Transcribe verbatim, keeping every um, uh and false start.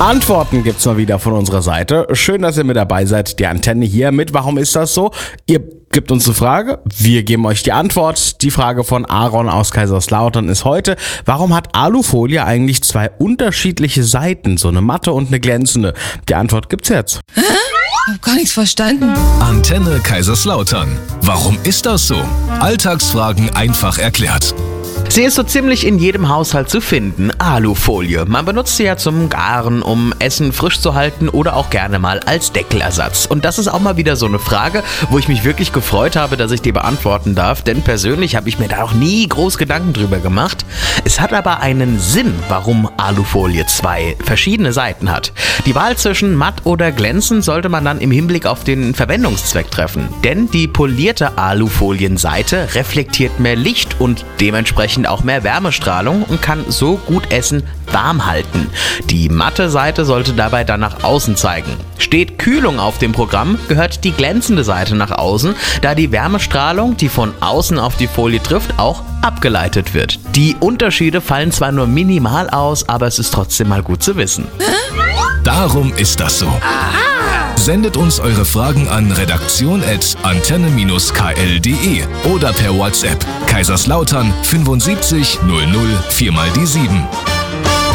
Antworten gibt's mal wieder von unserer Seite. Schön, dass ihr mit dabei seid. Die Antenne hier mit Warum ist das so? Ihr gebt uns eine Frage, wir geben euch die Antwort. Die Frage von Aaron aus Kaiserslautern ist heute: Warum hat Alufolie eigentlich zwei unterschiedliche Seiten, so eine matte und eine glänzende? Die Antwort gibt's jetzt. Hä? Ich hab gar nichts verstanden. Antenne Kaiserslautern. Warum ist das so? Alltagsfragen einfach erklärt. Sie ist so ziemlich in jedem Haushalt zu finden, Alufolie. Man benutzt sie ja zum Garen, um Essen frisch zu halten oder auch gerne mal als Deckelersatz. Und das ist auch mal wieder so eine Frage, wo ich mich wirklich gefreut habe, dass ich die beantworten darf, denn persönlich habe ich mir da noch nie groß Gedanken drüber gemacht. Es hat aber einen Sinn, warum Alufolie zwei verschiedene Seiten hat. Die Wahl zwischen matt oder glänzend sollte man dann im Hinblick auf den Verwendungszweck treffen, denn die polierte Alufolienseite reflektiert mehr Licht und dementsprechend auch mehr Wärmestrahlung und kann so gut Essen warm halten. Die matte Seite sollte dabei dann nach außen zeigen. Steht Kühlung auf dem Programm, gehört die glänzende Seite nach außen, da die Wärmestrahlung, die von außen auf die Folie trifft, auch abgeleitet wird. Die Unterschiede fallen zwar nur minimal aus, aber es ist trotzdem mal gut zu wissen. Darum ist das so. Sendet uns eure Fragen an redaktion at antenne k l punkt d e oder per WhatsApp Kaiserslautern fünfundsiebzig null null vier mal die sieben.